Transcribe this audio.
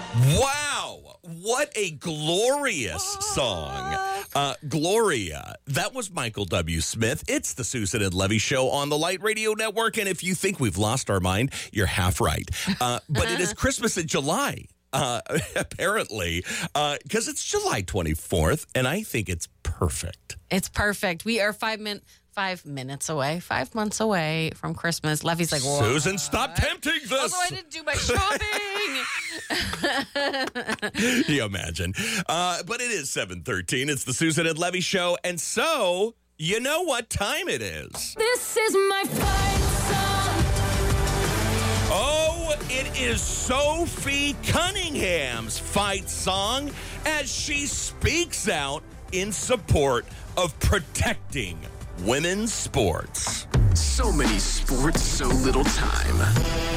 Wow, what a glorious song. Gloria. That was Michael W. Smith. It's the Susan and Levy Show on the Light Radio Network. And if you think we've lost our mind, you're half right. But it is Christmas in July, apparently, because it's July 24th. And I think it's perfect. It's perfect. We are 5 months away from Christmas. Levy's like, whoa. Susan, stop tempting this. Also, I didn't do my shopping. Can you imagine? But it is 7:13. It's the Susan and Levy Show. And so, you know what time it is. This is my fight song. Oh, it is Sophie Cunningham's fight song as she speaks out in support of protecting women's sports. So many sports, so little time.